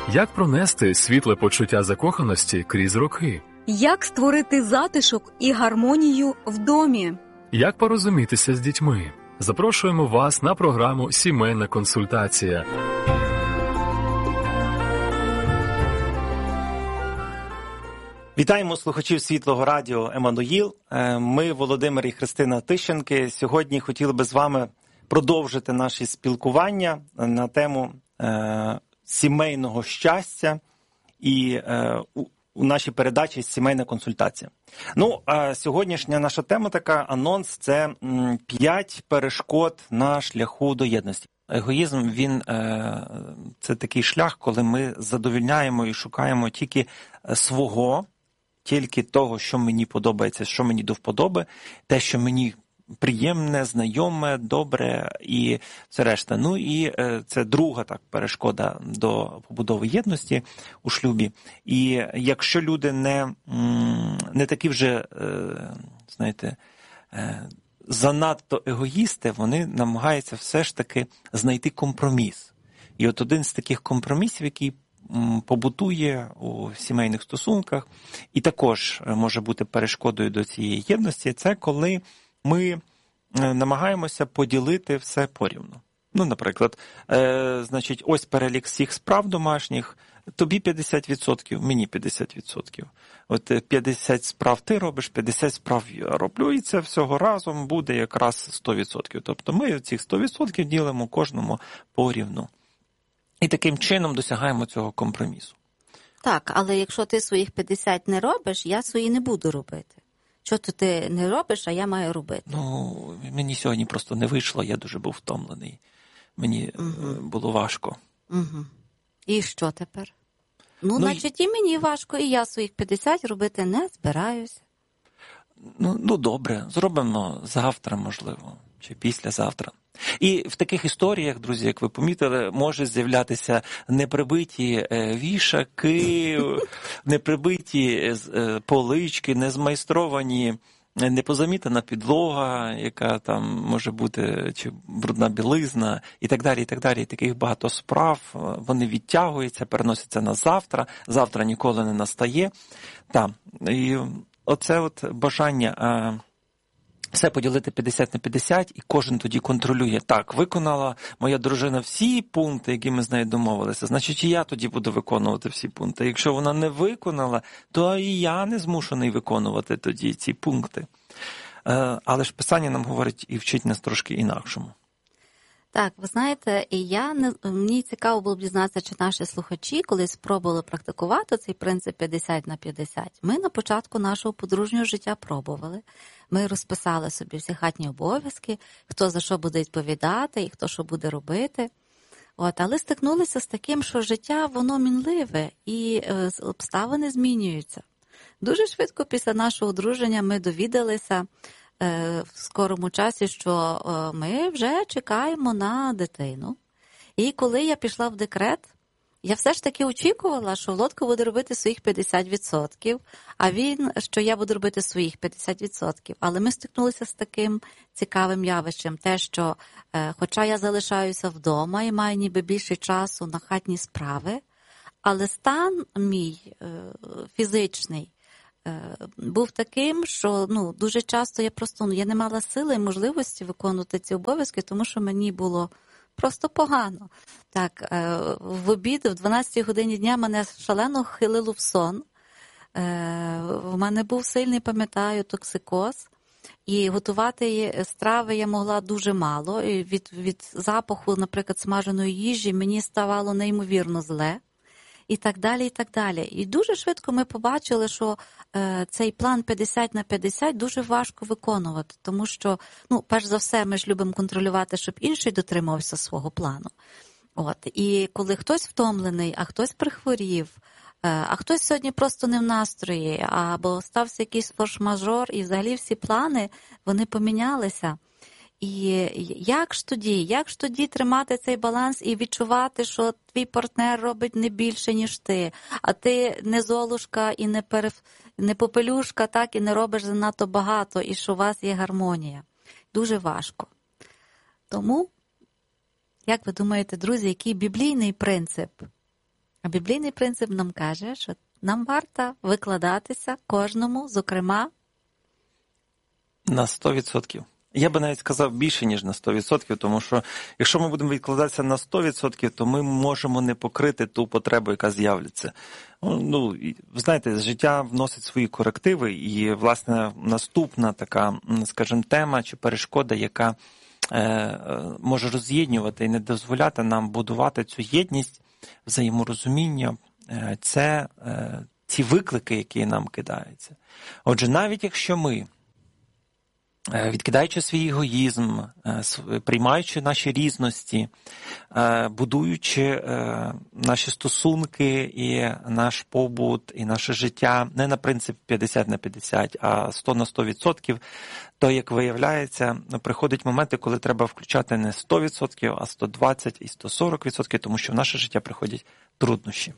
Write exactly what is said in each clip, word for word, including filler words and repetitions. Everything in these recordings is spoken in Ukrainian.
Як пронести світле почуття закоханості крізь роки? Як створити затишок і гармонію в домі? Як порозумітися з дітьми? Запрошуємо вас на програму «Сімейна консультація». Вітаємо слухачів Світлого радіо «Еммануїл». Ми, Володимир і Христина Тищенки, сьогодні хотіли би з вами продовжити наші спілкування на тему е, сімейного щастя і е, у, у нашій передачі «Сімейна консультація». Ну, а сьогоднішня наша тема така, анонс, це п'ять перешкод на шляху до єдності. Егоїзм, він е, це такий шлях, коли ми задовільняємо і шукаємо тільки свого, тільки того, що мені подобається, що мені до вподоби, те, що мені приємне, знайоме, добре і все решта. Ну і е, це друга так перешкода до побудови єдності у шлюбі. І якщо люди не, не такі вже, е, знаєте, е, занадто егоїсти, вони намагаються все ж таки знайти компроміс. І от один з таких компромісів, який побутує у сімейних стосунках, і також може бути перешкодою до цієї єдності, це коли ми намагаємося поділити все порівну. Ну, наприклад, е, значить, ось перелік всіх справ домашніх, тобі п'ятдесят відсотків, мені п'ятдесят відсотків. От п'ятдесят справ ти робиш, п'ятдесят справ я роблю, і це всього разом буде якраз сто відсотків. Тобто ми цих сто відсотків ділимо кожному порівну. І таким чином досягаємо цього компромісу. Так, але якщо ти своїх п'ятдесят не робиш, я свої не буду робити. Що то ти не робиш, а я маю робити? Ну, мені сьогодні просто не вийшло, я дуже був втомлений. Мені угу. було важко. Угу. І що тепер? Ну, ну значить, і... і мені важко, і я своїх п'ятдесят робити не збираюся. Ну, ну, добре, зробимо завтра, можливо, чи післязавтра. І в таких історіях, друзі, як ви помітили, може з'являтися неприбиті вішаки, неприбиті полички, незмайстровані, непозамітана підлога, яка там може бути, чи брудна білизна, і так далі, і так далі. І таких багато справ, вони відтягуються, переносяться на завтра, завтра ніколи не настає. Так, і оце от бажання все поділити п'ятдесят на п'ятдесят, і кожен тоді контролює. Так, виконала моя дружина всі пункти, які ми з нею домовилися, значить і я тоді буду виконувати всі пункти. Якщо вона не виконала, то і я не змушений виконувати тоді ці пункти. Але ж Писання нам говорить і вчить нас трошки інакшому. Так, ви знаєте, і я не, мені цікаво було б дізнатися, чи наші слухачі колись спробували практикувати цей принцип п'ятдесят на п'ятдесят. Ми на початку нашого подружнього життя пробували. Ми розписали собі всі хатні обов'язки, хто за що буде відповідати і хто що буде робити. От, але стикнулися з таким, що життя, воно мінливе і е, обставини змінюються. Дуже швидко після нашого одруження ми довідалися в скорому часі, що ми вже чекаємо на дитину. І коли я пішла в декрет, я все ж таки очікувала, що Володько буде робити своїх п'ятдесят відсотків, а він, що я буду робити своїх п'ятдесят відсотків. Але ми стикнулися з таким цікавим явищем, те, що хоча я залишаюся вдома і маю ніби більше часу на хатні справи, але стан мій фізичний був таким, що ну, дуже часто я просто ну, я не мала сили і можливості виконувати ці обов'язки, тому що мені було просто погано. Так, в обід, в дванадцятій годині дня мене шалено хилило в сон. В мене був сильний, пам'ятаю, токсикоз. І готувати страви я могла дуже мало. І від, від запаху, наприклад, смаженої їжі мені ставало неймовірно зле. І так далі, і так далі. І дуже швидко ми побачили, що е, цей план п'ятдесят на п'ятдесят дуже важко виконувати, тому що, ну, перш за все, ми ж любимо контролювати, щоб інший дотримався свого плану. От. І коли хтось втомлений, а хтось прихворів, е, а хтось сьогодні просто не в настрої, або стався якийсь форс-мажор, і взагалі всі плани, вони помінялися. І як ж тоді, як ж тоді тримати цей баланс і відчувати, що твій партнер робить не більше, ніж ти, а ти не золушка і не, перев... не попелюшка, так, і не робиш занадто багато, і що у вас є гармонія. Дуже важко. Тому, як ви думаєте, друзі, який біблійний принцип А біблійний принцип нам каже, що нам варто викладатися кожному, зокрема, на сто відсотків. Я би навіть сказав більше, ніж на сто відсотків, тому що якщо ми будемо відкладатися на сто відсотків, то ми можемо не покрити ту потребу, яка з'являться. Ну, ви знаєте, життя вносить свої корективи, і, власне, наступна така, скажімо, тема чи перешкода, яка е, може роз'єднувати і не дозволяти нам будувати цю єдність, взаєморозуміння, е, це е, ці виклики, які нам кидаються. Отже, навіть якщо ми, відкидаючи свій егоїзм, приймаючи наші різності, будуючи наші стосунки і наш побут, і наше життя не на принцип п'ятдесят на п'ятдесят, а сто на сто відсотків, то, як виявляється, приходять моменти, коли треба включати не сто відсотків, а сто двадцять і сто сорок відсотків, тому що в наше життя приходять труднощі.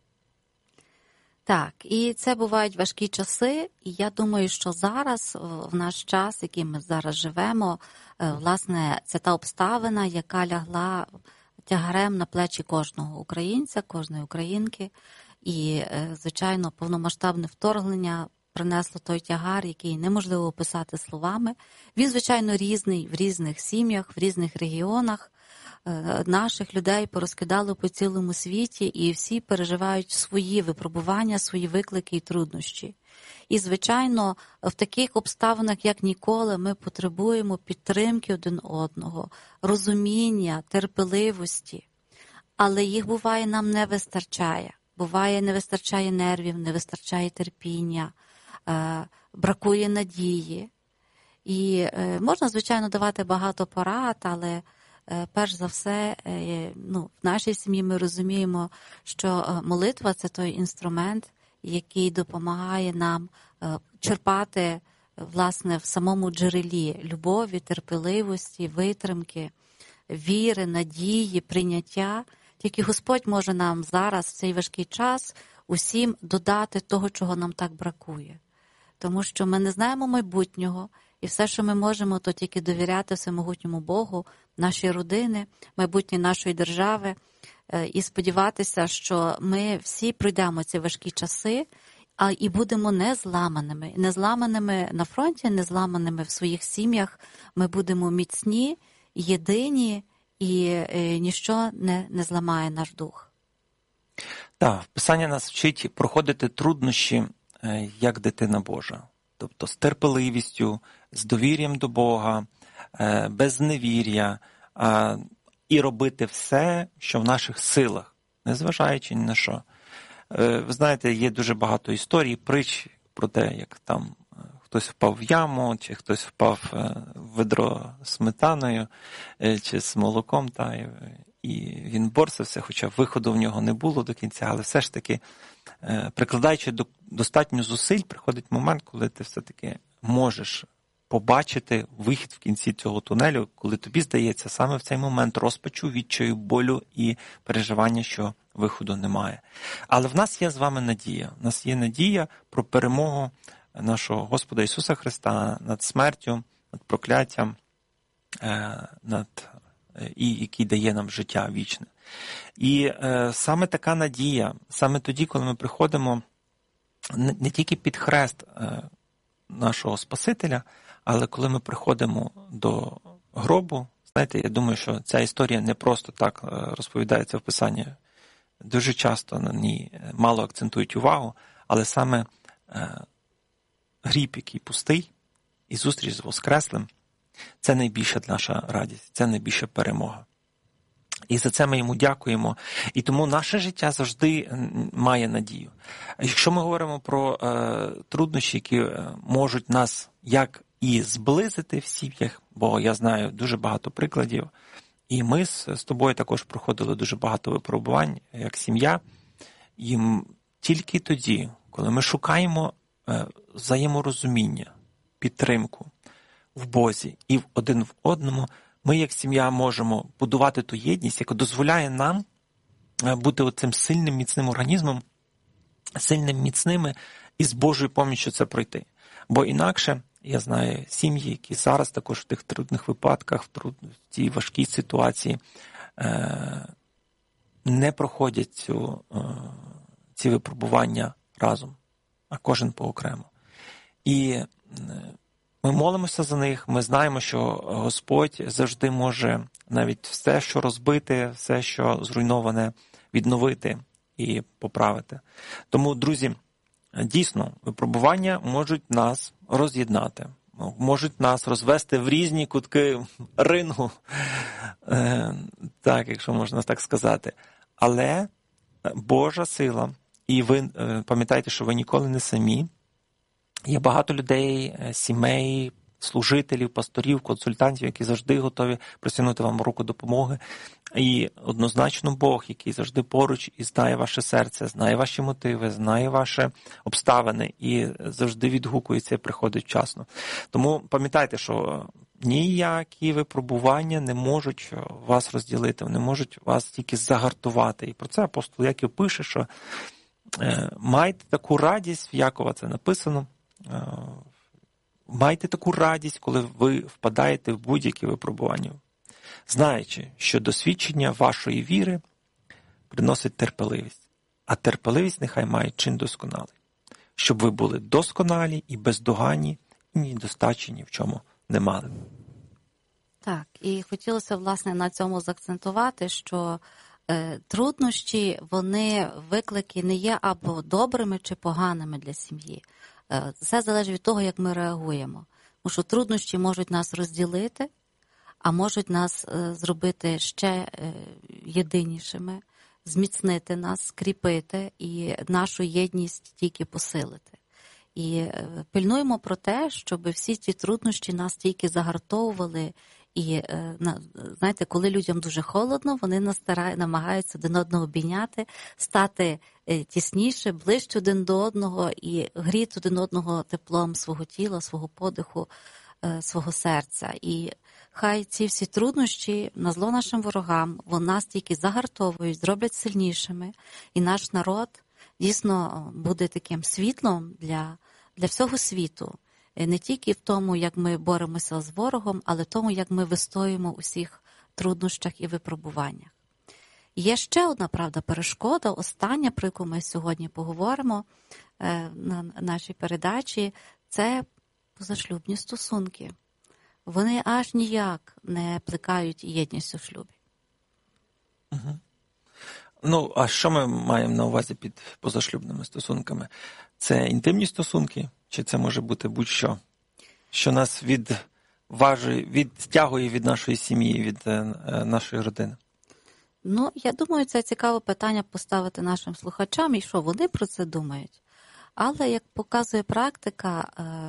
Так, і це бувають важкі часи, і я думаю, що зараз, в наш час, який ми зараз живемо, власне, це та обставина, яка лягла тягарем на плечі кожного українця, кожної українки, і, звичайно, повномасштабне вторгнення принесло той тягар, який неможливо описати словами. Він, звичайно, різний в різних сім'ях, в різних регіонах. Наших людей порозкидало по цілому світі, і всі переживають свої випробування, свої виклики і труднощі. І, звичайно, в таких обставинах, як ніколи, ми потребуємо підтримки один одного, розуміння, терпеливості. Але їх, буває, нам не вистачає. Буває, не вистачає нервів, не вистачає терпіння, бракує надії. І можна, звичайно, давати багато порад, але перш за все, ну, в нашій сім'ї ми розуміємо, що молитва – це той інструмент, який допомагає нам черпати, власне, в самому джерелі любові, терпеливості, витримки, віри, надії, прийняття. Тільки Господь може нам зараз, в цей важкий час, усім додати того, чого нам так бракує. Тому що ми не знаємо майбутнього, і все, що ми можемо, то тільки довіряти всемогутньому Богу, нашій родини, майбутнє нашої держави, і сподіватися, що ми всі пройдемо ці важкі часи, а і будемо не зламаними. Не зламаними на фронті, не зламаними в своїх сім'ях. Ми будемо міцні, єдині, і ніщо не, не зламає наш дух. Так, Писання нас вчить проходити труднощі, як дитина Божа. Тобто з терпеливістю, з довір'ям до Бога, без невір'я, і робити все, що в наших силах, незважаючи ні на що. Ви знаєте, є дуже багато історій, притч про те, як там хтось впав в яму, чи хтось впав в ведро з сметаною, чи з молоком, та, і він борсився, хоча виходу в нього не було до кінця, але все ж таки, прикладаючи достатньо зусиль, приходить момент, коли ти все-таки можеш побачити вихід в кінці цього тунелю, коли тобі здається саме в цей момент розпачу, відчаю, болю і переживання, що виходу немає. Але в нас є з вами надія. В нас є надія про перемогу нашого Господа Ісуса Христа над смертю, над прокляттям, над, і який дає нам життя вічне. І е, саме така надія, саме тоді, коли ми приходимо не, не тільки під хрест е, нашого Спасителя, але коли ми приходимо до гробу, знаєте, я думаю, що ця історія не просто так розповідається в Писанні. Дуже часто на ній мало акцентують увагу, але саме е, гріб, який пустий, і зустріч з Воскреслим, це найбільша наша радість, це найбільша перемога. І за це ми йому дякуємо. І тому наше життя завжди має надію. Якщо ми говоримо про е, труднощі, які можуть нас як і зблизити в сім'ях, бо я знаю дуже багато прикладів, і ми з, з тобою також проходили дуже багато випробувань як сім'я. І тільки тоді, коли ми шукаємо е, взаєморозуміння, підтримку в Бозі і один в одному, ми як сім'я можемо будувати ту єдність, яка дозволяє нам бути оцим сильним, міцним організмом, сильним, міцними і з Божою поміччю це пройти. Бо інакше, я знаю, сім'ї, які зараз також в тих трудних випадках, в, труд... в тій важкій ситуації, е... не проходять цю, ці випробування разом, а кожен поокремо. І ми молимося за них, ми знаємо, що Господь завжди може навіть все, що розбите, все, що зруйноване, відновити і поправити. Тому, друзі, дійсно, випробування можуть нас роз'єднати, можуть нас розвести в різні кутки рингу, так, якщо можна так сказати. Але Божа сила, і ви пам'ятайте, що ви ніколи не самі. Є багато людей, сімей, служителів, пасторів, консультантів, які завжди готові простягнути вам руку допомоги. І однозначно Бог, який завжди поруч і знає ваше серце, знає ваші мотиви, знає ваші обставини і завжди відгукується і приходить вчасно. Тому пам'ятайте, що ніякі випробування не можуть вас розділити, вони можуть вас тільки загартувати. І про це апостол Яків пише, що майте таку радість, в Якова це написано, майте таку радість, коли ви впадаєте в будь-які випробування, знаючи, що досвідчення вашої віри приносить терпеливість, а терпеливість нехай має чин досконалий, щоб ви були досконалі і бездоганні, і недостачі ні в чому не мали. Так, і хотілося, власне, на цьому заакцентувати, що е, труднощі, вони, виклики не є або добрими чи поганими для сім'ї. Е, все залежить від того, як ми реагуємо. Тому що труднощі можуть нас розділити, а можуть нас е, зробити ще е, єдинішими, зміцнити нас, скріпити і нашу єдність тільки посилити. І пильнуємо про те, щоб всі ці труднощі нас тільки загартовували. І, знаєте, коли людям дуже холодно, вони намагаються один одного обійняти, стати тісніше, ближче один до одного і гріти один одного теплом свого тіла, свого подиху, свого серця. І хай ці всі труднощі на зло нашим ворогам, вони нас тільки загартовують, зроблять сильнішими. І наш народ дійсно буде таким світлом для, для всього світу. Не тільки в тому, як ми боремося з ворогом, але в тому, як ми вистоїмо у всіх труднощах і випробуваннях. Є ще одна, правда, перешкода, остання, про яку ми сьогодні поговоримо на нашій передачі, це позашлюбні стосунки. Вони аж ніяк не плекають єдність у шлюбі. Угу. Ну, а що ми маємо на увазі під позашлюбними стосунками? Це інтимні стосунки? Чи це може бути будь-що? Що нас відважує, відтягує від нашої сім'ї, від нашої родини? Ну, я думаю, це цікаве питання поставити нашим слухачам, і що вони про це думають. Але, як показує практика,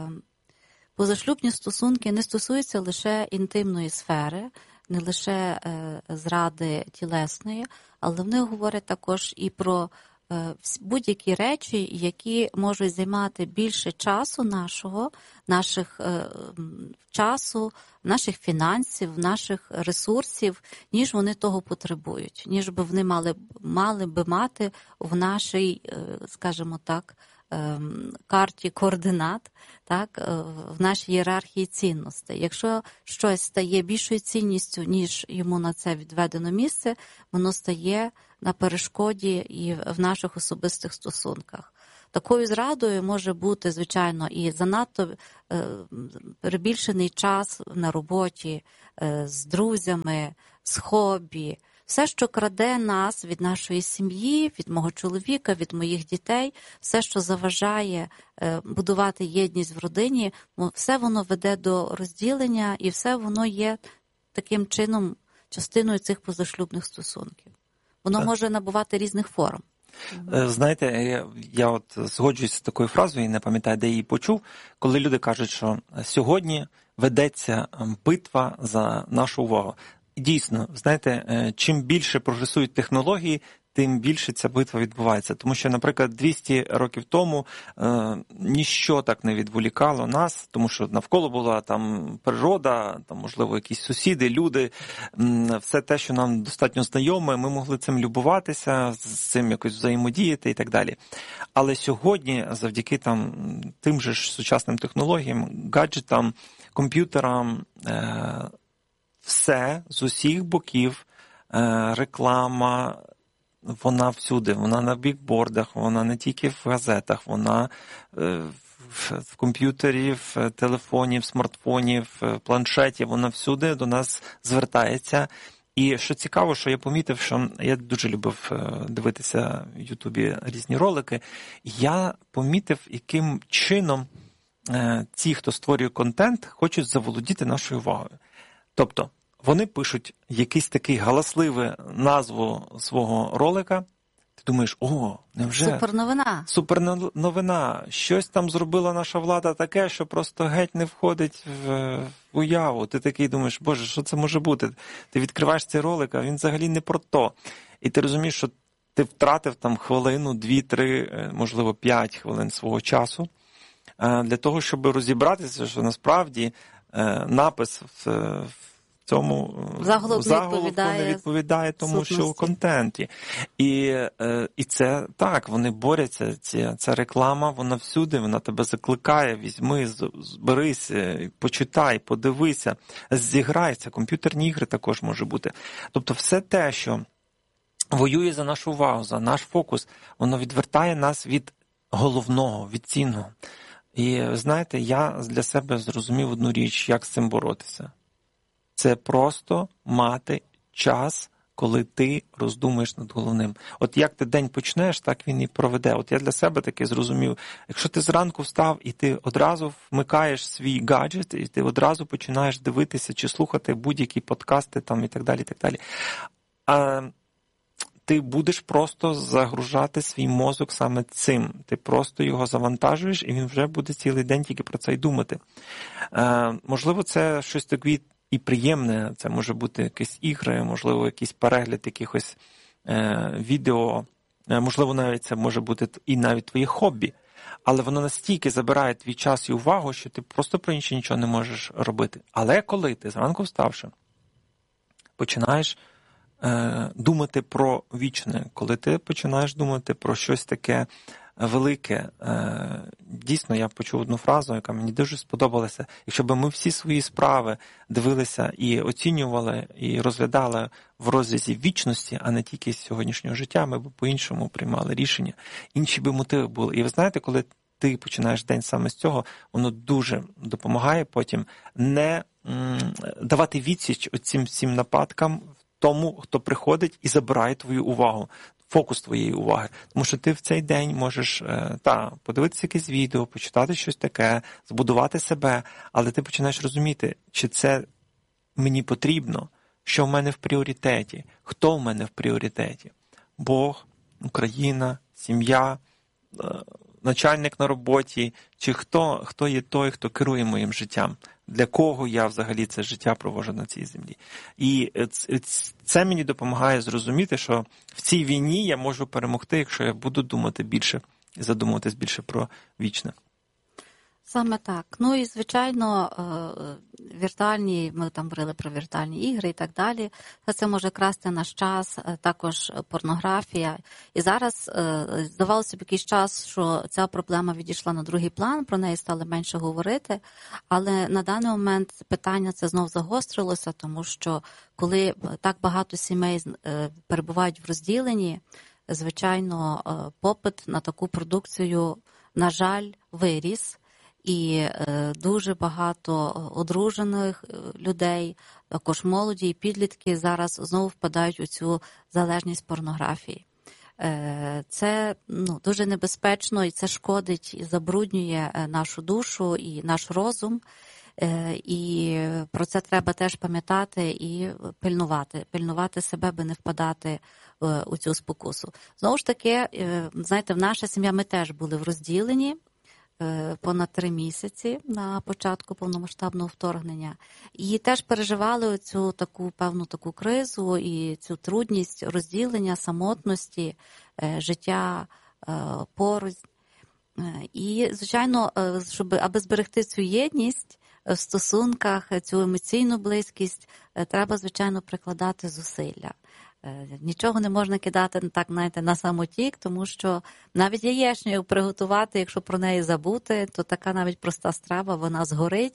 позашлюбні стосунки не стосуються лише інтимної сфери, не лише зради тілесної, але вони говорять також і про будь-які речі, які можуть займати більше часу нашого, наших часу, наших фінансів, наших ресурсів, ніж вони того потребують, ніж би вони мали, мали би мати в нашій, скажімо так, карті координат, так, в нашій ієрархії цінностей. Якщо щось стає більшою цінністю, ніж йому на це відведено місце, воно стає на перешкоді і в наших особистих стосунках. Такою зрадою може бути, звичайно, і занадто перебільшений час на роботі, з друзями, з хобі. Все, що краде нас від нашої сім'ї, від мого чоловіка, від моїх дітей, все, що заважає будувати єдність в родині, все воно веде до розділення і все воно є таким чином частиною цих позашлюбних стосунків. Воно може набувати різних форм. Знаєте, я, я от згоджуюсь з такою фразою і не пам'ятаю, де її почув, коли люди кажуть, що сьогодні ведеться битва за нашу увагу. Дійсно, знаєте, чим більше прогресують технології, тим більше ця битва відбувається. Тому що, наприклад, двісті років тому е, ніщо так не відволікало нас, тому що навколо була там природа, там, можливо, якісь сусіди, люди, м, все те, що нам достатньо знайоме, ми могли цим любуватися, з цим якось взаємодіяти і так далі. Але сьогодні, завдяки там тим же ж сучасним технологіям, гаджетам, комп'ютерам, е, все з усіх боків, е, реклама, вона всюди, вона на бікбордах, вона не тільки в газетах, вона в, в комп'ютері, в телефоні, в смартфоні, в планшеті, вона всюди до нас звертається. І що цікаво, що я помітив, що я дуже любив дивитися в Ютубі різні ролики, я помітив, яким чином ті, хто створює контент, хочуть заволодіти нашою увагою. Тобто, вони пишуть якийсь такий галасливий назву свого ролика, ти думаєш, о, невже? Суперновина. Суперновина. Щось там зробила наша влада таке, що просто геть не входить в, в уяву. Ти такий думаєш, боже, що це може бути? Ти відкриваєш цей ролик, а він взагалі не про то. І ти розумієш, що ти втратив там хвилину, дві, три, можливо, п'ять хвилин свого часу для того, щоб розібратися, що насправді напис в цьому заголовку не відповідає тому, сутності. що в контенті. І, і це так, вони борються. Ця, ця реклама, вона всюди, вона тебе закликає, візьми, зберись, почитай, подивися, зіграйся. Комп'ютерні ігри також може бути. Тобто все те, що воює за нашу увагу, за наш фокус, воно відвертає нас від головного, від цінного. І знаєте, я для себе зрозумів одну річ, як з цим боротися. Це просто мати час, коли ти роздумуєш над головним. От як ти день почнеш, так він і проведе. От я для себе таки зрозумів, якщо ти зранку встав і ти одразу вмикаєш свій гаджет, і ти одразу починаєш дивитися чи слухати будь-які подкасти там і так далі, і так далі. А ти будеш просто загружати свій мозок саме цим. Ти просто його завантажуєш, і він вже буде цілий день тільки про це й думати. Е, можливо, це щось таке і приємне, це може бути якісь ігри, можливо, якийсь перегляд якихось е, відео, е, можливо, навіть це може бути і навіть твоє хобі, але воно настільки забирає твій час і увагу, що ти просто про інше нічого не можеш робити. Але коли ти зранку вставши, починаєш е, думати про вічне, коли ти починаєш думати про щось таке велике. Дійсно, я почув одну фразу, яка мені дуже сподобалася. Якщо б ми всі свої справи дивилися і оцінювали, і розглядали в розрізі вічності, а не тільки з сьогоднішнього життя, ми б по-іншому приймали рішення. Інші б мотиви були. І ви знаєте, коли ти починаєш день саме з цього, воно дуже допомагає потім не м, давати відсіч оцим всім нападкам тому, хто приходить і забирає твою увагу. Фокус твоєї уваги. Тому що ти в цей день можеш та, подивитися якесь відео, почитати щось таке, збудувати себе, але ти починаєш розуміти, чи це мені потрібно, що в мене в пріоритеті, хто в мене в пріоритеті. Бог, Україна, сім'я, начальник на роботі, чи хто, хто є той, хто керує моїм життям. Для кого я взагалі це життя проводжу на цій землі. І це мені допомагає зрозуміти, що в цій війні я можу перемогти, якщо я буду думати більше і задумуватись більше про вічне. Саме так. Ну і, звичайно, віртуальні, ми там говорили про віртуальні ігри і так далі. Це може красти наш час, також порнографія. І зараз здавалося б якийсь час, що ця проблема відійшла на другий план, про неї стали менше говорити. Але на даний момент питання це знов загострилося, тому що коли так багато сімей перебувають в розділенні, звичайно, попит на таку продукцію, на жаль, виріс. І е, дуже багато одружених людей, також молоді і підлітки зараз знову впадають у цю залежність порнографії. Е, це ну, дуже небезпечно і це шкодить і забруднює нашу душу і наш розум. Е, і про це треба теж пам'ятати і пильнувати. Пильнувати себе, би не впадати е, у цю спокусу. Знову ж таки, е, знаєте, в наша сім'я ми теж були в розділенні. Понад три місяці на початку повномасштабного вторгнення. І теж переживали цю таку певну таку кризу і цю трудність розділення, самотності, життя поруч. І, звичайно, щоб аби зберегти цю єдність в стосунках, цю емоційну близькість, треба, звичайно, прикладати зусилля. Нічого не можна кидати так, знаєте, на самотік, тому що навіть яєчню приготувати, якщо про неї забути, то така навіть проста страва, вона згорить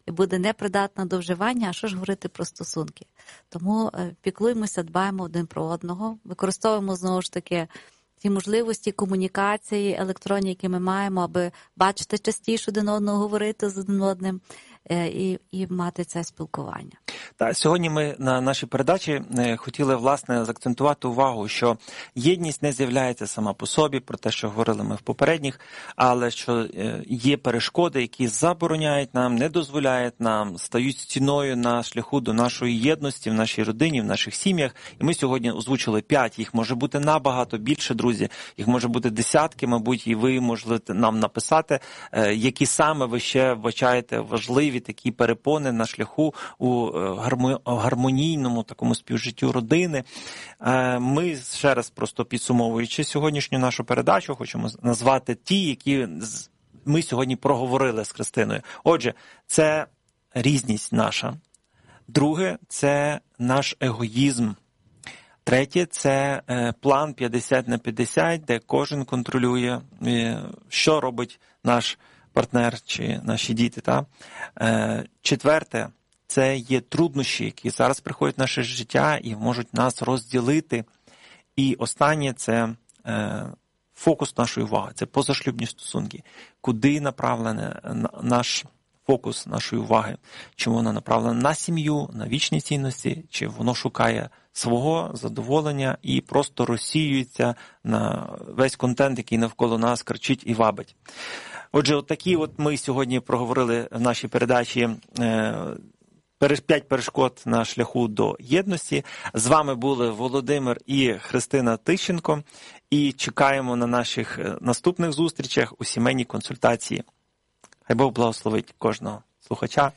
і буде непридатна до вживання, а що ж говорити про стосунки. Тому піклуємося, дбаємо один про одного, використовуємо знову ж таки ті можливості комунікації електронні, які ми маємо, аби бачити частіше один одного, говорити з один одним і, і мати це спілкування. Та, сьогодні ми на нашій передачі хотіли, власне, заакцентувати увагу, що єдність не з'являється сама по собі, про те, що говорили ми в попередніх, але що є перешкоди, які забороняють нам, не дозволяють нам, стають стіною на шляху до нашої єдності в нашій родині, в наших сім'ях. І ми сьогодні озвучили п'ять, їх може бути набагато більше, друзі, їх може бути десятки, мабуть, і ви можете нам написати, які саме ви ще вбачаєте важливі такі перепони на шляху у гармонійному такому співжиттю родини. Ми ще раз, просто підсумовуючи сьогоднішню нашу передачу, хочемо назвати ті, які ми сьогодні проговорили з Христиною. Отже, це різність наша. Друге – це наш егоїзм. Третє – це план п'ятдесят на п'ятдесят, де кожен контролює, що робить наш партнер чи наші діти. Та? Четверте – це є труднощі, які зараз приходять в наше життя і можуть нас розділити. І останнє – це е, фокус нашої уваги, це позашлюбні стосунки. Куди направлений наш фокус нашої уваги? Чи вона направлена на сім'ю, на вічні цінності, чи воно шукає свого задоволення і просто розсіюється на весь контент, який навколо нас кричить і вабить. Отже, от такі от ми сьогодні проговорили в нашій передачі е, п'ять перешкод на шляху до єдності. З вами були Володимир і Христина Тищенко. І чекаємо на наших наступних зустрічах у сімейній консультації. Хай Бог благословить кожного слухача.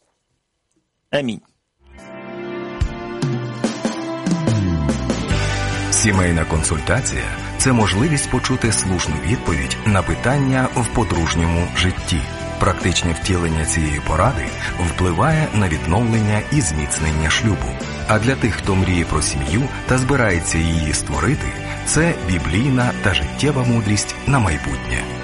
Амінь. Сімейна консультація – це можливість почути слушну відповідь на питання в подружньому житті. Практичне втілення цієї поради впливає на відновлення і зміцнення шлюбу. А для тих, хто мріє про сім'ю та збирається її створити, це біблійна та життєва мудрість на майбутнє.